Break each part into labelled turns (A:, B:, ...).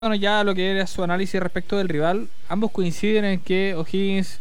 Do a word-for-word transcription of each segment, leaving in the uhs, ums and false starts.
A: Bueno, ya a lo que era su análisis respecto del rival, ambos coinciden en que O'Higgins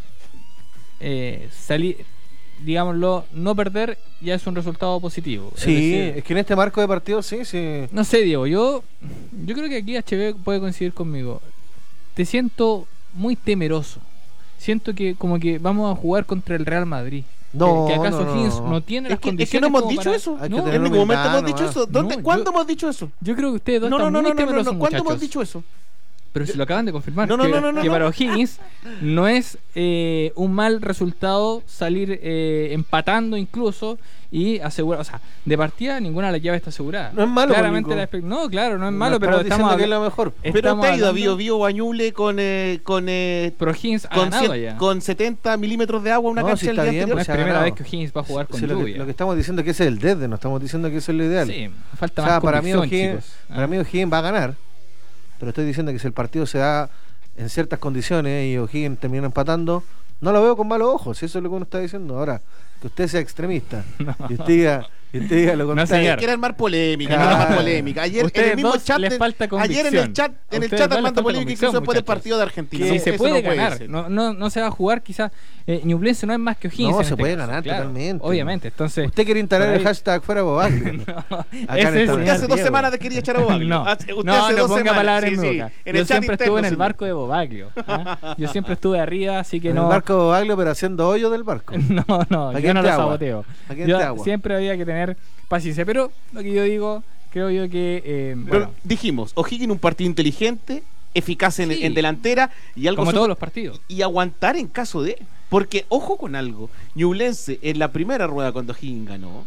A: eh, salir, digámoslo, no perder ya es un resultado positivo.
B: Sí,
A: es, decir,
B: es que en este marco de partido sí, sí.
A: no sé, Diego, yo yo creo que aquí H B puede coincidir conmigo. Te siento muy temeroso. Siento que como que vamos a jugar contra el Real Madrid.
B: No,
A: que, que acaso
B: no,
A: O'Higgins
B: no.
A: no tiene
C: Es
A: las
C: que, es
A: condiciones
C: que no hemos
A: como
C: dicho
A: para-
C: eso.
B: Hay que
A: No,
B: tener
C: En ningún momento
B: humildad
C: hemos dicho
B: nomás.
C: eso. ¿Dónde,
A: No,
C: ¿Cuándo
A: yo-
C: hemos dicho eso?
A: Yo creo que ustedes dos
C: No, no,
A: están
C: no,
A: muy
C: no, no, no,
A: temerosos,
C: no. ¿Cuándo hemos
A: muchachos.
C: dicho eso?
A: Pero si lo acaban de confirmar.
C: No, no,
A: que,
C: no, no, no,
A: que
C: no.
A: para O'Higgins no es eh, un mal resultado salir eh, empatando incluso y asegurar, o sea, de partida ninguna de las llaves está asegurada.
B: No es malo,
A: Claramente
B: Nico.
A: la espe- no, claro, no es
B: No
A: malo, pero
B: estamos diciendo
A: estamos
B: que es
A: habla-
B: lo mejor.
C: Pero
A: estamos
C: te ha ido a
A: hablando-
C: Bio Bio Bañuble con, eh, con, eh,
A: pero O'Higgins ha
C: con,
A: ganado
C: cien-
A: ya.
C: con setenta milímetros de agua en una
B: No,
C: cancha
B: sí
C: el
B: está
C: día
B: bien,
C: anterior.
A: No es
B: se ha
A: primera
B: ganado.
A: vez que O'Higgins va a jugar con
B: Sí, lo, que,
A: lluvia.
B: lo que estamos diciendo es que ese es el desde, no estamos diciendo que eso es lo ideal.
A: Sí, falta
B: O
A: más
B: sea, para mí,
A: convicción,
B: O'Higgins,
A: chicos.
B: para
A: Ah.
B: mí O'Higgins va a ganar, pero estoy diciendo que si el partido se da en ciertas condiciones y O'Higgins termina empatando, no lo veo con malos ojos, si eso es lo que uno está diciendo. Ahora, que usted sea extremista y usted diga, y usted diga lo
A: No,
B: contrario.
A: señor.
C: Quiere armar polémica,
B: Claro.
C: quiere armar polémica. Ayer en
A: Ustedes
C: el mismo
A: dos
C: chat,
A: les
C: de-
A: falta
C: ayer en el
A: convicción.
C: chat, en el
A: Ustedes
C: chat
A: dos les
C: armando
A: falta
C: polémica
A: convicción,
C: incluso después del
A: muchachos.
C: partido de Argentina.
A: Que
C: Eso
A: se
C: no
A: puede
C: puede
A: ganar,
C: ser.
A: no, no, no se va a jugar quizás. Eh, Ñublense no es más que O'Higgins.
B: No,
A: en
B: se
A: este
B: puede
A: caso,
B: ganar
A: claro,
B: totalmente.
A: Obviamente, entonces.
B: Usted quiere instalar
A: por
B: el
A: ahí-
B: hashtag fuera Bobaglio.
A: No,
B: Acá
A: ese
B: en
A: es
B: esta-
A: el
C: Usted
A: señor
C: hace dos
A: Diego.
C: semanas de quería echar a Bobaglio.
A: No,
C: Hace- usted
A: no,
C: hace
A: no
C: dos
A: ponga
C: semanas.
A: palabras
C: Sí,
A: en
C: sí.
A: mi boca.
C: En
A: Yo
C: el chat
A: siempre
C: interno,
A: estuve en el
C: señor.
A: barco de Bobaglio. ¿ah? Yo siempre estuve arriba, así que
B: En
A: no.
B: el barco Bobaglio, pero haciendo hoyo del barco.
A: No, no,
B: Aquí
A: yo no lo
B: entre agua.
A: saboteo.
B: Aquí
A: Yo
B: entre agua.
A: siempre había que tener paciencia. Pero lo que yo digo, creo yo que. eh,
C: Pero
A: bueno,
C: dijimos, O'Higgins un partido inteligente, eficaz en,
A: Sí.
C: en delantera y algo
A: como
C: súper-
A: todos los partidos.
C: y aguantar en caso de. Porque, ojo con algo, Ñublense en la primera rueda cuando O'Higgins ganó,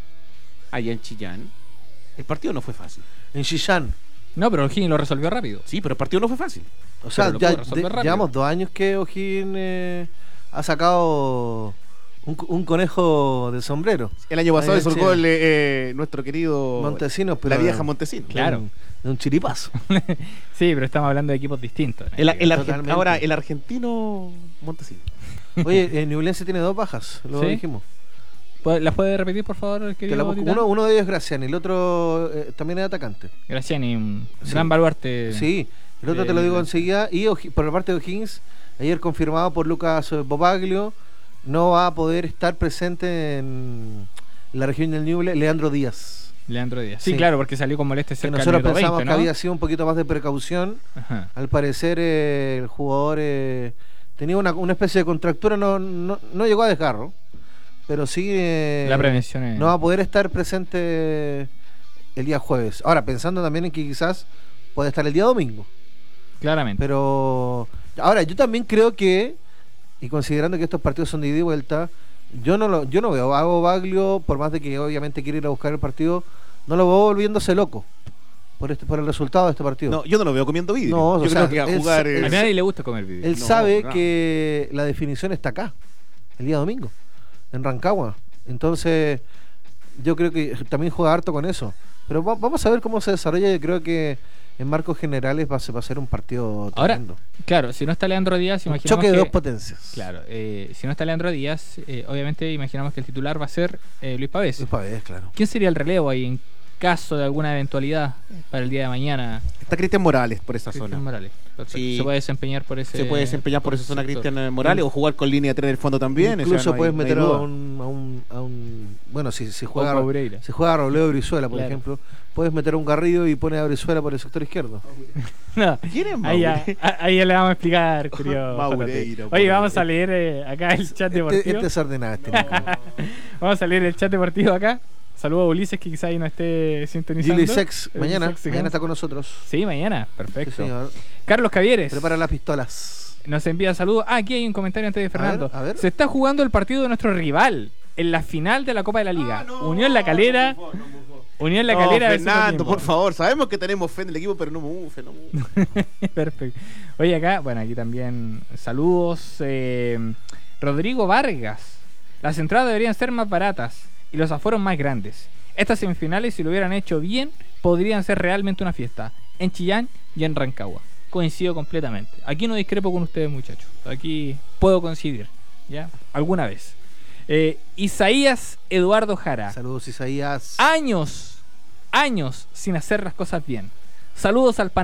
C: allá en Chillán, el partido no fue fácil.
B: En Chillán.
A: No, pero O'Higgins lo resolvió rápido.
C: Sí, pero el partido no fue fácil.
B: O sea,
A: Pero lo
B: ya
A: pudo resolver
B: de-
A: rápido.
B: llevamos dos años que O'Higgins eh, ha sacado un, un conejo del sombrero.
C: El año pasado
B: Ahí
C: le
B: en
C: surcó
B: Chile.
C: el, eh, nuestro querido
B: Montesinos, pero
C: la vieja Montesino.
A: Claro.
B: de un, de un chiripazo.
A: Sí, pero estamos hablando de equipos distintos.
C: El, el argen-
B: Totalmente.
C: ahora, el argentino Montesino.
B: Oye, el Ñublense tiene dos bajas, lo
A: ¿Sí?
B: dijimos.
A: ¿Puede- ¿Las puede repetir, por favor,
B: Que
A: querido
B: la-
A: Titán?
B: uno, uno de ellos es Graciani, el otro eh, también es atacante.
A: Graciani, un
B: Sí.
A: gran baluarte.
B: Sí, el otro
A: de
B: te lo digo
A: Ñublense.
B: enseguida. Y O'Hi- por la parte de O'Higgins, ayer confirmado por Lucas Bobaglio, no va a poder estar presente en la región del Ñuble Leandro Díaz.
A: Leandro Díaz. Sí,
B: Sí.
A: claro, porque salió con molestias
B: Que
A: cerca
B: nosotros
A: del minuto
B: pensamos
A: veinte,
B: que
A: ¿no?
B: había sido un poquito más de precaución.
A: Ajá.
B: Al parecer eh, el jugador eh, tenía una, una especie de contractura, no, no, no llegó a desgarro, pero sí eh,
A: La prevención es...
B: no va a poder estar presente el día jueves. Ahora, pensando también en que quizás puede estar el día domingo.
A: Claramente.
B: Pero ahora, yo también creo que, y considerando que estos partidos son de ida y vuelta, yo no lo, yo no veo a Bobaglio, por más de que obviamente quiere ir a buscar el partido, no lo veo volviéndose loco por este, por el resultado de este partido.
C: No, yo no lo veo comiendo vidrio.
B: No, o
C: yo
B: sea,
C: creo que a
B: él
C: jugar.
B: se-
C: eh,
A: A nadie le gusta comer vídeo.
B: Él
C: No,
B: sabe
C: no.
B: que la definición está acá, el día domingo, en Rancagua. Entonces, yo creo que también juega harto con eso. Pero va- vamos a ver cómo se desarrolla. Yo creo que en marcos generales va a ser, va a ser un partido
A: Ahora,
B: tremendo.
A: Claro, si no está Leandro Díaz,
B: Un
A: imaginamos
B: choque de
A: que...
B: dos potencias.
A: Claro, eh, si no está Leandro Díaz, eh, obviamente imaginamos que el titular va a ser eh, Luis Pavés.
B: Luis Pavés, claro.
A: ¿Quién sería el relevo ahí en caso de alguna eventualidad para el día de mañana?
C: Está Cristian Morales por esa
A: Cristian
C: zona.
A: Morales. Perfecto.
C: Sí.
A: Se puede desempeñar por ese
C: Se puede desempeñar por esa zona
A: sector.
C: Cristian eh, Morales o jugar con línea tres del fondo también.
B: Incluso
C: o sea, no hay-
B: puedes
C: no hay
B: meter a
C: duda.
B: un, a un, a un- bueno, si se juega
A: Ojo a Ureira.
B: si juega a Robledo Brizuela, por
A: Claro.
B: ejemplo, puedes meter a un Garrido y pones a Brizuela por el sector izquierdo.
A: No,
C: ¿Quién es
A: ahí, ya,
C: Maure?
A: a- ahí ya le vamos a explicar, querido
C: Maureira,
A: Falote.
C: por
A: Oye, vamos
C: favor.
A: a leer eh, acá el chat
B: Este,
A: deportivo.
B: este es ordenado, este Nico.
A: Vamos a leer el chat deportivo acá. Saludos a Ulises, que quizá ahí no esté sintonizando.
B: Gilly Sex,
A: Eh,
B: mañana,
A: Sex,
B: mañana está con nosotros.
A: Sí, mañana.
B: Sí,
A: Perfecto.
B: señor.
A: Carlos Cavieres
B: Prepara las pistolas.
A: nos envía saludos. Ah, aquí hay un comentario antes de Fernando.
B: A ver, a ver.
A: Se está jugando el partido de nuestro rival en la final de la Copa de la Liga. Unión La Calera. Unión La
C: No,
A: Calera. versus
C: Fernando,
A: Coquimbo.
C: por favor. Sabemos que tenemos fe en el equipo, pero no mufe, no mufe.
A: Perfecto. Oye, acá, bueno, aquí también saludos. eh, Rodrigo Vargas. Las entradas deberían ser más baratas y los aforos más grandes. Estas semifinales, si lo hubieran hecho bien, podrían ser realmente una fiesta. En Chillán y en Rancagua. Coincido completamente. Aquí no discrepo con ustedes, muchachos. Aquí puedo coincidir. ¿Ya? Alguna vez. Eh, Isaías Eduardo Jara.
B: Saludos, Isaías.
A: Años, años sin hacer las cosas bien. Saludos al panel.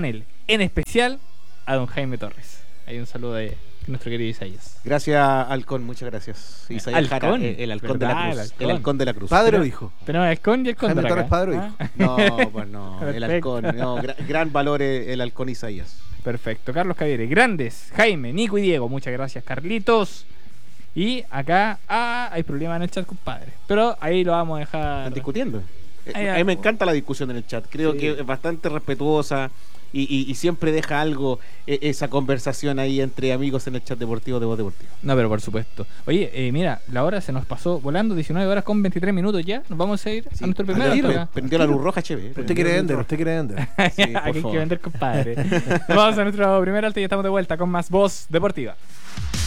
A: en especial a don Jaime Torres. Hay un saludo de nuestro querido Isaías.
C: Gracias, Halcón, muchas gracias. Isaías Jara,
A: Halcón,
C: el, el halcón de la
A: ¿verdad?
C: cruz.
A: El halcón.
C: El halcón de la cruz.
B: ¿Padre
A: Pero-
B: o hijo?
A: Pero no, Halcón y el
B: Jaime
A: Cóndor
B: Torres,
A: acá.
B: padre o
A: Ah,
B: hijo.
C: No, pues no, el
A: Perfecto.
C: halcón. No, gran, gran valor eh, el halcón Isaías.
A: Perfecto, Carlos Cavieres, grandes, Jaime, Nico y Diego, muchas gracias, Carlitos. Y acá, ah, hay problema en el chat, compadre. Pero ahí lo vamos a dejar.
C: Están discutiendo. Eh,
A: Ahí
C: a
A: va.
C: mí me encanta la discusión en el chat. Creo
A: Sí.
C: que es bastante respetuosa y, y- y siempre deja algo, eh, esa conversación ahí entre amigos en el chat deportivo de Voz Deportiva.
A: No, pero por supuesto. Oye, eh, mira, la hora se nos pasó volando, diecinueve horas con veintitrés minutos ya. Nos vamos a ir a nuestro primer
B: al tiro.
A: alto acá.
C: Prendió la luz roja, chévere.
B: Usted quiere vender, usted quiere vender.
C: Sí, por
A: Aquí hay que
C: favor.
A: vender, compadre. Vamos a nuestro primer alto y estamos de vuelta con más Voz Deportiva.